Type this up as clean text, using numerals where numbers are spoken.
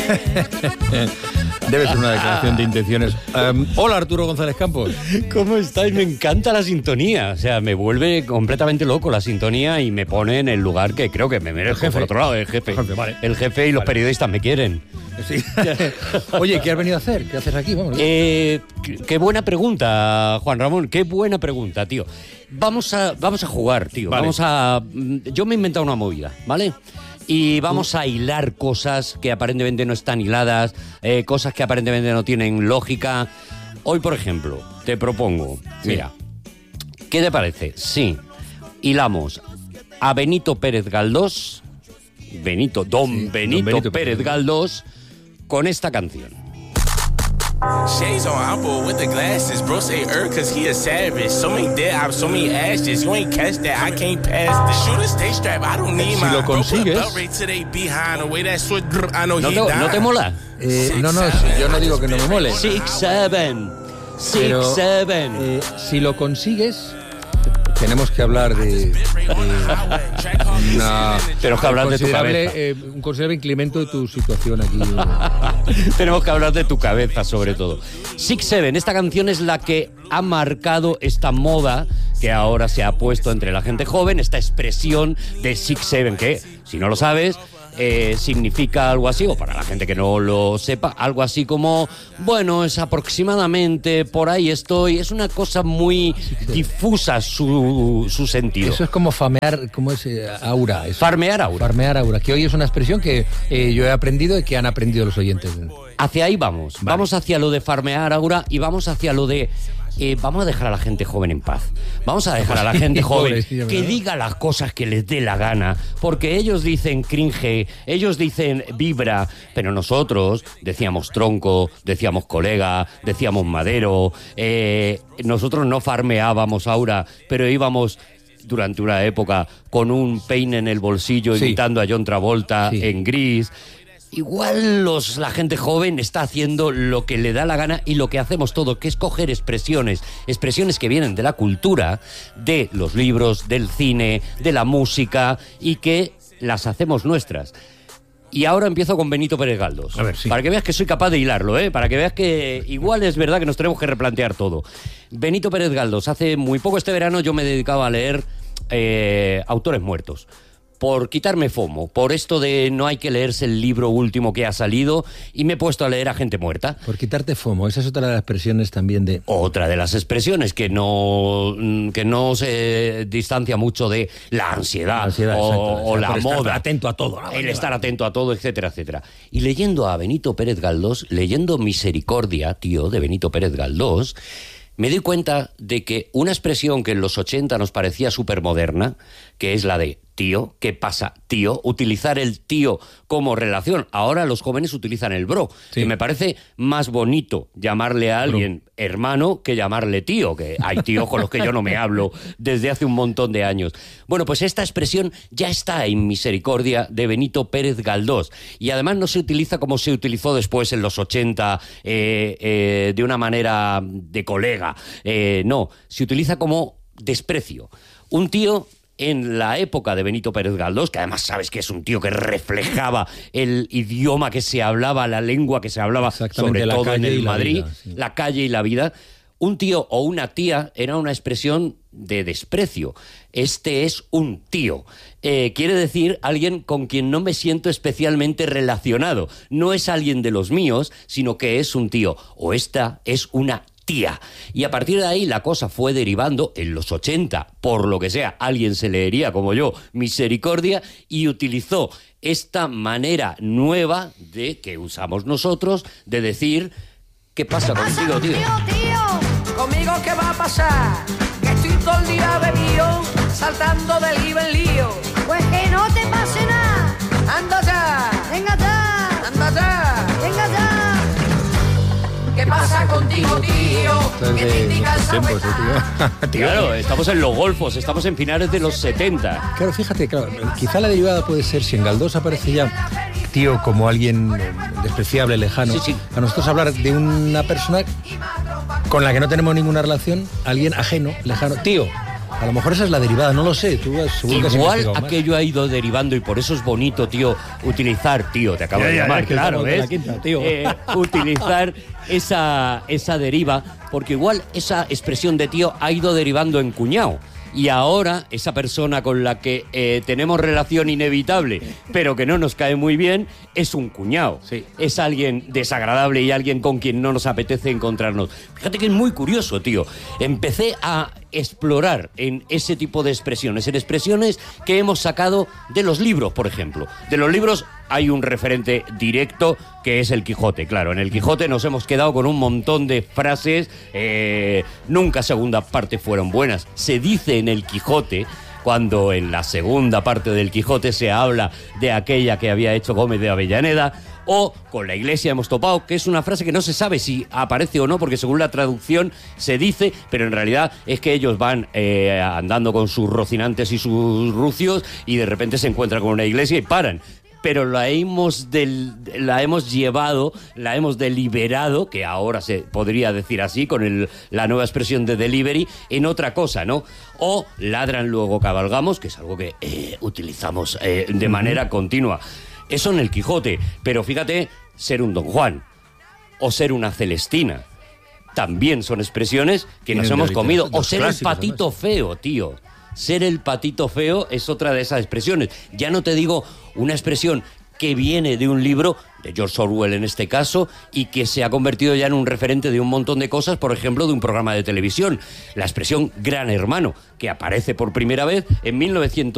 Debe ser una declaración de intenciones. Hola, Arturo González Campos. ¿Cómo estáis? Me encanta la sintonía. O sea, me vuelve completamente loco la sintonía y me pone en el lugar que creo que me merezco. Por otro lado, el jefe. Vale. El jefe y los periodistas me quieren. Sí. Oye, ¿qué has venido a hacer? ¿Qué haces aquí? Vamos. Qué buena pregunta, Juan Ramón. Qué buena pregunta, tío. Vamos a jugar, tío. Vale. Yo me he inventado una movida, ¿vale? Y vamos a hilar cosas que aparentemente no están hiladas, cosas que aparentemente no tienen lógica. Hoy, por ejemplo, te propongo, mira, ¿qué te parece? Sí, hilamos a Benito Pérez Galdós, Don Benito Pérez Galdós, con esta canción. Shades on Apple with the glasses. Bro say cause he a savage. So many dead ops, so many ashes. You ain't catch that, I can't pass this. Shooter stay strapped, I don't need Si lo consigues... ¿No te mola? No, yo no digo que no me mole. 6-7. Si lo consigues... Tenemos que hablar de Tenemos que hablar de tu cabeza. Un considerable incremento de tu situación aquí. Tenemos que hablar de tu cabeza, sobre todo. 6-7, esta canción es la que ha marcado esta moda que ahora se ha puesto entre la gente joven, esta expresión de 6-7, que, si no lo sabes... significa algo así, o para la gente que no lo sepa, algo así como, bueno, es aproximadamente, por ahí estoy, es una cosa muy difusa su sentido. Eso es como famear, ¿cómo es? Aura. Eso. Farmear aura. Farmear aura, que hoy es una expresión que yo he aprendido y que han aprendido los oyentes. Hacia ahí vamos. Vale. Vamos hacia lo de farmear aura y vamos hacia lo de... vamos a dejar a la gente joven en paz. Vamos a dejar a la gente joven que diga las cosas que les dé la gana, porque ellos dicen cringe, ellos dicen vibra, pero nosotros decíamos tronco, decíamos colega, decíamos madero, nosotros no farmeábamos aura, pero íbamos durante una época con un peine en el bolsillo imitando a John Travolta en Gris. Igual la gente joven está haciendo lo que le da la gana y lo que hacemos todo, que es coger expresiones que vienen de la cultura, de los libros, del cine, de la música, y que las hacemos nuestras. Y ahora empiezo con Benito Pérez Galdós. A ver, sí. Para que veas que soy capaz de hilarlo, para que veas que igual es verdad que nos tenemos que replantear todo. Benito Pérez Galdós, hace muy poco este verano yo me dedicaba a leer autores muertos. Por quitarme FOMO, por esto de no hay que leerse el libro último que ha salido, y me he puesto a leer a gente muerta. Por quitarte FOMO, esa es otra de las expresiones también de... Otra de las expresiones que no se distancia mucho de la ansiedad o la moda. Estar atento a todo. El estar atento a todo, etcétera, etcétera. Y leyendo a Benito Pérez Galdós, leyendo Misericordia, tío, de Benito Pérez Galdós, me doy cuenta de que una expresión que en los 80 nos parecía súper moderna, que es la de tío, ¿qué pasa, tío? Utilizar el tío como relación. Ahora los jóvenes utilizan el bro, que me parece más bonito llamarle a alguien hermano que llamarle tío, que hay tíos con los que yo no me hablo desde hace un montón de años. Bueno, pues esta expresión ya está en Misericordia de Benito Pérez Galdós, y además no se utiliza como se utilizó después en los 80 de una manera de colega. No, se utiliza como desprecio. Un tío... En la época de Benito Pérez Galdós, que además sabes que es un tío que reflejaba el idioma que se hablaba, la lengua que se hablaba, sobre todo en el Madrid, la calle y la vida, un tío o una tía era una expresión de desprecio. Este es un tío. Quiere decir alguien con quien no me siento especialmente relacionado. No es alguien de los míos, sino que es un tío. O esta es una tía. Y a partir de ahí la cosa fue derivando. En los 80, por lo que sea, alguien se leería como yo Misericordia y utilizó esta manera nueva de que usamos nosotros de decir ¿qué pasa contigo, tío? Tío, ¿conmigo qué va a pasar? Que estoy todo el día bebido, saltando de lío en lío. Pues que no te pase nada. Anda ya. Venga ya. Anda ya. Venga ya. ¿Qué pasa contigo, tío? ¿Qué te indica el Claro, estamos en los golfos, estamos en finales de los 70. Claro, fíjate, quizá la derivada puede ser, si en Galdós aparece ya tío como alguien despreciable, lejano, a nosotros hablar de una persona con la que no tenemos ninguna relación, alguien ajeno, lejano, tío. A lo mejor esa es la derivada, no lo sé. Tú seguro que has Igual investigado más. aquello ha ido derivando y por eso es bonito, tío, utilizar, tío, te acabo de llamar, que claro, estamos de la ¿ves? quinta, tío. Utilizar esa deriva, porque igual esa expresión de tío ha ido derivando en cuñado. Y ahora esa persona con la que tenemos relación inevitable, pero que no nos cae muy bien, es un cuñado. Sí. Es alguien desagradable y alguien con quien no nos apetece encontrarnos. Fíjate que es muy curioso, tío. Empecé a explorar en ese tipo de expresiones, en expresiones que hemos sacado de los libros, por ejemplo. De los libros hay un referente directo que es el Quijote, claro. En el Quijote nos hemos quedado con un montón de frases, nunca segunda parte fueron buenas. Se dice en el Quijote, cuando en la segunda parte del Quijote se habla de aquella que había hecho Gómez de Avellaneda, o con la iglesia hemos topado, que es una frase que no se sabe si aparece o no, porque según la traducción se dice, pero en realidad es que ellos van andando con sus rocinantes y sus rucios y de repente se encuentran con una iglesia y paran. Pero la hemos llevado, la hemos deliberado, que ahora se podría decir así, con la nueva expresión de delivery, en otra cosa, ¿no? O ladran luego cabalgamos, que es algo que utilizamos de manera continua. Eso en el Quijote, pero fíjate, ser un Don Juan o ser una Celestina también son expresiones que nos hemos comido. O ser el patito feo, tío. Ser el patito feo es otra de esas expresiones. Ya no te digo una expresión que viene de un libro, de George Orwell en este caso, y que se ha convertido ya en un referente de un montón de cosas, por ejemplo, de un programa de televisión. La expresión Gran Hermano, que aparece por primera vez en 1900.